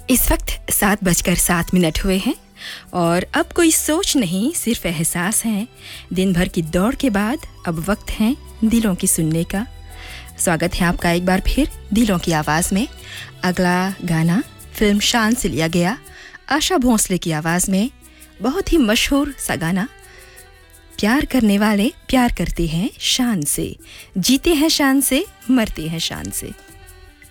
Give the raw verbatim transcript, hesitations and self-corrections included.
इस वक्त सात बजकर सात मिनट हुए हैं और अब कोई सोच नहीं, सिर्फ एहसास है। दिन भर की दौड़ के बाद अब वक्त है दिलों की सुनने का। स्वागत है आपका एक बार फिर दिलों की आवाज़ में। अगला गाना फिल्म शान से लिया गया, आशा भोंसले की आवाज़ में। बहुत ही मशहूर सा गाना। प्यार करने वाले प्यार करते हैं शान से, जीते हैं शान से, मरते हैं शान से।